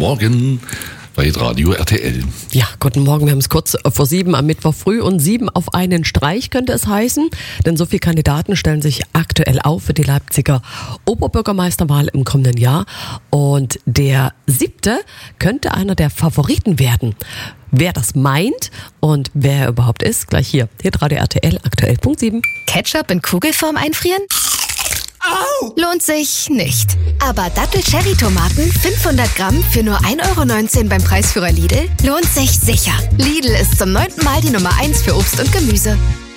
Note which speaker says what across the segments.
Speaker 1: Morgen bei Radio RTL.
Speaker 2: Ja, guten Morgen. Wir haben es kurz vor 7 am Mittwoch früh und 7 auf einen Streich könnte es heißen. Denn so viele Kandidaten stellen sich aktuell auf für die Leipziger Oberbürgermeisterwahl im kommenden Jahr. Und der 7. könnte einer der Favoriten werden. Wer das meint und wer er überhaupt ist, gleich hier. Radio RTL, aktuell Punkt 7.
Speaker 3: Ketchup in Kugelform einfrieren? Au! Lohnt sich nicht. Aber Dattel-Cherry-Tomaten 500 Gramm für nur 1,19 € beim Preisführer Lidl lohnt sich sicher. Lidl ist zum 9. Mal die Nummer 1 für Obst und Gemüse.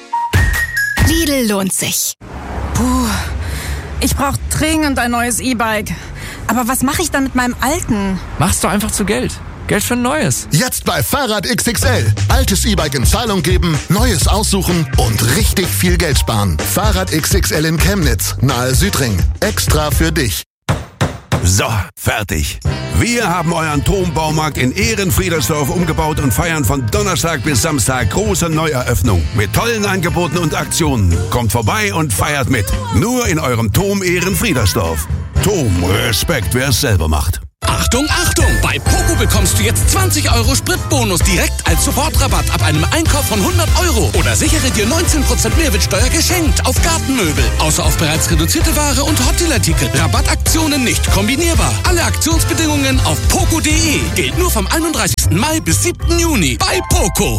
Speaker 3: Lidl lohnt sich.
Speaker 4: Puh, ich brauche dringend ein neues E-Bike. Aber was mache ich dann mit meinem alten?
Speaker 5: Machst du einfach zu Geld. Geld für ein neues.
Speaker 6: Jetzt bei Fahrrad XXL. Altes E-Bike in Zahlung geben, neues aussuchen und richtig viel Geld sparen. Fahrrad XXL in Chemnitz, nahe Südring. Extra für dich.
Speaker 7: So, fertig. Wir haben euren Turmbaumarkt in Ehrenfriedersdorf umgebaut und feiern von Donnerstag bis Samstag große Neueröffnung. Mit tollen Angeboten und Aktionen. Kommt vorbei und feiert mit. Nur in eurem Turm Ehrenfriedersdorf. Turm, Respekt, wer es selber macht.
Speaker 8: Achtung, Achtung! Bei Poco bekommst du jetzt 20 € Spritbonus direkt als Sofortrabatt ab einem Einkauf von 100 €. Oder sichere dir 19% Mehrwertsteuer geschenkt auf Gartenmöbel. Außer auf bereits reduzierte Ware und Hotdeal-Artikel. Rabattaktionen nicht kombinierbar. Alle Aktionsbedingungen auf poco.de. Gilt nur vom 31. Mai bis 7. Juni bei Poco.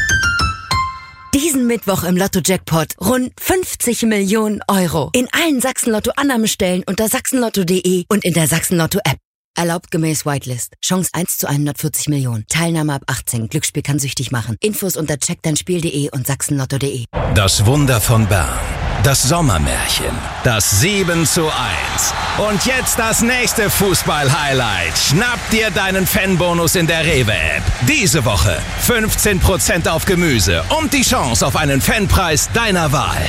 Speaker 9: Diesen Mittwoch im Lotto-Jackpot rund 50 Millionen €. In allen Sachsen-Lotto-Annahmestellen unter sachsenlotto.de und in der Sachsen-Lotto-App. Erlaubt gemäß Whitelist. Chance 1 zu 140 Millionen. Teilnahme ab 18. Glücksspiel kann süchtig machen. Infos unter checkdeinspiel.de und sachsenlotto.de.
Speaker 10: Das Wunder von Bern. Das Sommermärchen. Das 7:1. Und jetzt das nächste Fußball-Highlight. Schnapp dir deinen Fanbonus in der Rewe-App. Diese Woche 15% auf Gemüse und die Chance auf einen Fanpreis deiner Wahl.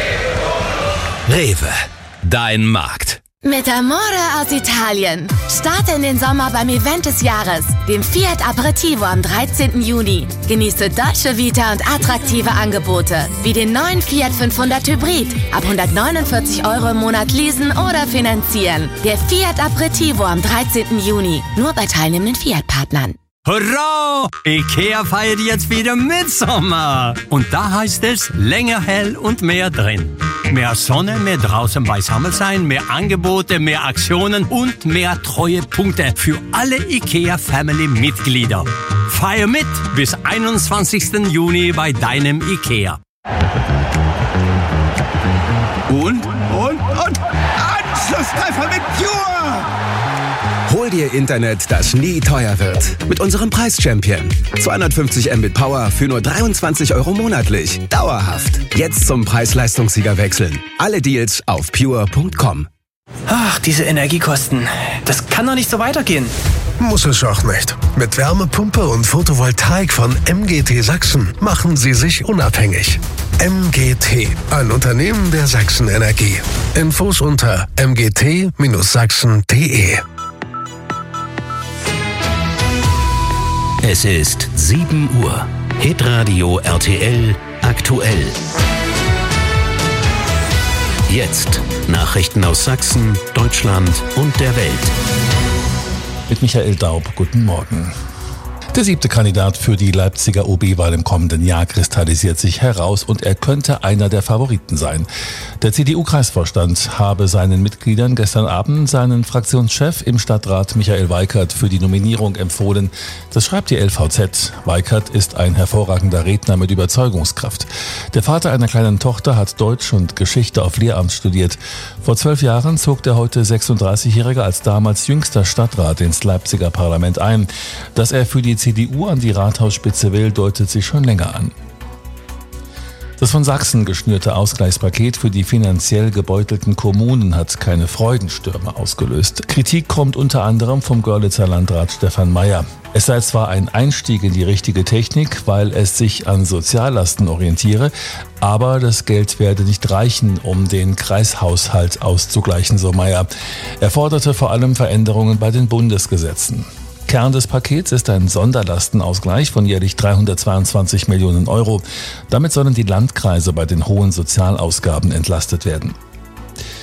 Speaker 10: Rewe. Dein Markt.
Speaker 3: Mit Amore aus Italien. Starte in den Sommer beim Event des Jahres, dem Fiat Aperitivo am 13. Juni. Genieße Dolce Vita und attraktive Angebote, wie den neuen Fiat 500 Hybrid. Ab 149 € im Monat leasen oder finanzieren. Der Fiat Aperitivo am 13. Juni. Nur bei teilnehmenden Fiat-Partnern.
Speaker 11: Hurra! Ikea feiert jetzt wieder Mitsommer. Und da heißt es länger hell und mehr drin. Mehr Sonne, mehr draußen beisammen sein, mehr Angebote, mehr Aktionen und mehr Treuepunkte für alle Ikea-Family-Mitglieder. Feier mit bis 21. Juni bei deinem Ikea.
Speaker 7: Und? Anschlusstreffer mit Pure!
Speaker 12: Hol dir Internet, das nie teuer wird. Mit unserem Preis-Champion. 250 Mbit Power für nur 23 € monatlich. Dauerhaft. Jetzt zum Preis-Leistungssieger wechseln. Alle Deals auf pure.com.
Speaker 13: Ach, diese Energiekosten. Das kann doch nicht so weitergehen.
Speaker 14: Muss es auch nicht. Mit Wärmepumpe und Photovoltaik von MGT Sachsen machen Sie sich unabhängig. MGT, ein Unternehmen der Sachsen Energie. Infos unter mgt-sachsen.de.
Speaker 10: Es ist 7 Uhr. Hitradio RTL aktuell. Jetzt Nachrichten aus Sachsen, Deutschland und der Welt.
Speaker 15: Mit Michael Daub, guten Morgen. Der 7. Kandidat für die Leipziger OB-Wahl im kommenden Jahr kristallisiert sich heraus und er könnte einer der Favoriten sein. Der CDU-Kreisvorstand habe seinen Mitgliedern gestern Abend seinen Fraktionschef im Stadtrat Michael Weikert für die Nominierung empfohlen. Das schreibt die LVZ. Weikert ist ein hervorragender Redner mit Überzeugungskraft. Der Vater einer kleinen Tochter hat Deutsch und Geschichte auf Lehramt studiert. Vor 12 Jahren zog der heute 36-Jährige als damals jüngster Stadtrat ins Leipziger Parlament ein. Dass er für die CDU an die Rathausspitze will, deutet sich schon länger an. Das von Sachsen geschnürte Ausgleichspaket für die finanziell gebeutelten Kommunen hat keine Freudenstürme ausgelöst. Kritik kommt unter anderem vom Görlitzer Landrat Stefan Mayer. Es sei zwar ein Einstieg in die richtige Technik, weil es sich an Soziallasten orientiere, aber das Geld werde nicht reichen, um den Kreishaushalt auszugleichen, so Mayer. Er forderte vor allem Veränderungen bei den Bundesgesetzen. Kern des Pakets ist ein Sonderlastenausgleich von jährlich 322 Millionen €. Damit sollen die Landkreise bei den hohen Sozialausgaben entlastet werden.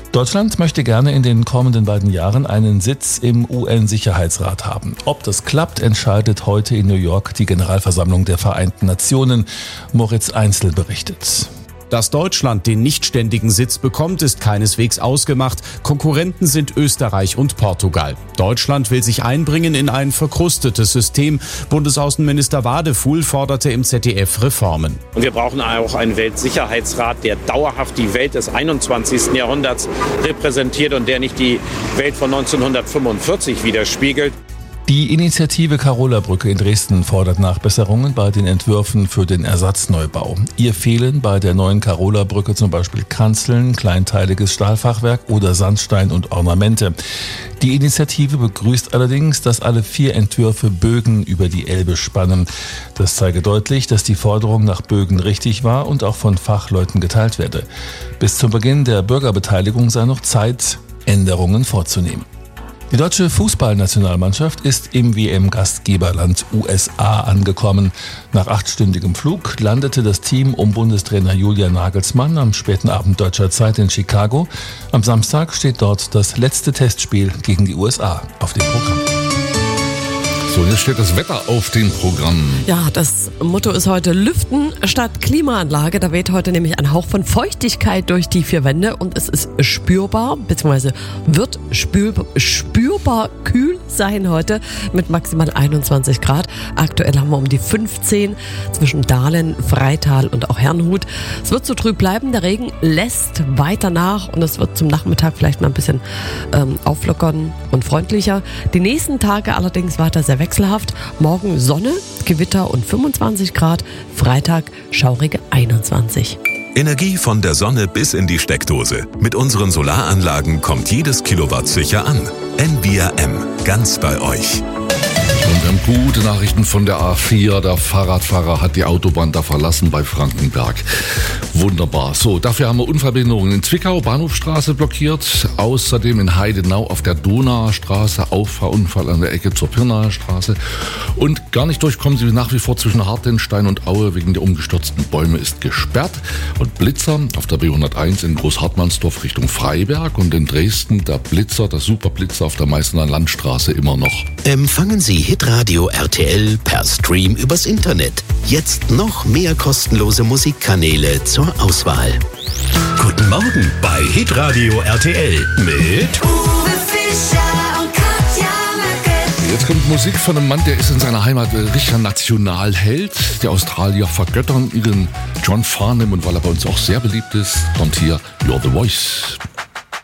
Speaker 15: Deutschland möchte gerne in den kommenden beiden Jahren einen Sitz im UN-Sicherheitsrat haben. Ob das klappt, entscheidet heute in New York die Generalversammlung der Vereinten Nationen. Moritz Einzel berichtet.
Speaker 16: Dass Deutschland den nichtständigen Sitz bekommt, ist keineswegs ausgemacht. Konkurrenten sind Österreich und Portugal. Deutschland will sich einbringen in ein verkrustetes System. Bundesaußenminister Wadefuhl forderte im ZDF Reformen.
Speaker 17: Und wir brauchen auch einen Weltsicherheitsrat, der dauerhaft die Welt des 21. Jahrhunderts repräsentiert und der nicht die Welt von 1945 widerspiegelt.
Speaker 15: Die Initiative Carola-Brücke in Dresden fordert Nachbesserungen bei den Entwürfen für den Ersatzneubau. Ihr fehlen bei der neuen Carola-Brücke zum Beispiel Kanzeln, kleinteiliges Stahlfachwerk oder Sandstein und Ornamente. Die Initiative begrüßt allerdings, dass alle 4 Entwürfe Bögen über die Elbe spannen. Das zeige deutlich, dass die Forderung nach Bögen richtig war und auch von Fachleuten geteilt werde. Bis zum Beginn der Bürgerbeteiligung sei noch Zeit, Änderungen vorzunehmen. Die deutsche Fußballnationalmannschaft ist im WM-Gastgeberland USA angekommen. Nach 8-stündigem Flug landete das Team um Bundestrainer Julian Nagelsmann am späten Abend deutscher Zeit in Chicago. Am Samstag steht dort das letzte Testspiel gegen die USA auf dem Programm.
Speaker 1: So, jetzt steht das Wetter auf dem Programm.
Speaker 2: Ja, das Motto ist heute Lüften statt Klimaanlage. Da weht heute nämlich ein Hauch von Feuchtigkeit durch die 4 Wände und es ist spürbar, beziehungsweise wird spürbar kühl sein heute mit maximal 21 Grad. Aktuell haben wir um die 15 zwischen Dahlen, Freital und auch Herrnhut. Es wird so trüb bleiben, der Regen lässt weiter nach und es wird zum Nachmittag vielleicht mal ein bisschen auflockern und freundlicher. Die nächsten Tage allerdings weiter sehr wechselhaft. Morgen Sonne, Gewitter und 25 Grad. Freitag schaurige 21.
Speaker 18: Energie von der Sonne bis in die Steckdose. Mit unseren Solaranlagen kommt jedes Kilowatt sicher an. NBRM, ganz bei euch.
Speaker 1: Und wir haben gute Nachrichten von der A4. Der Fahrradfahrer hat die Autobahn da verlassen bei Frankenberg. Wunderbar. So, dafür haben wir Unfallbehinderungen in Zwickau, Bahnhofstraße blockiert. Außerdem in Heidenau auf der Donauer Straße, Auffahrunfall an der Ecke zur Pirnaer Straße. Und gar nicht durchkommen sie nach wie vor zwischen Hartenstein und Aue wegen der umgestürzten Bäume ist gesperrt. Und Blitzer auf der B101 in Großhartmannsdorf Richtung Freiberg und in Dresden der Blitzer, der Superblitzer auf der Meißner Landstraße immer noch.
Speaker 19: Empfangen Sie Hitradio RTL per Stream übers Internet. Jetzt noch mehr kostenlose Musikkanäle zur Auswahl.
Speaker 18: Guten Morgen bei Hitradio RTL mit
Speaker 20: Uwe Fischer und Katja Möcke.
Speaker 1: Jetzt kommt Musik von einem Mann, der ist in seiner Heimat richtiger Nationalheld. Die Australier vergöttern ihren John Farnham und weil er bei uns auch sehr beliebt ist, kommt hier You're the Voice.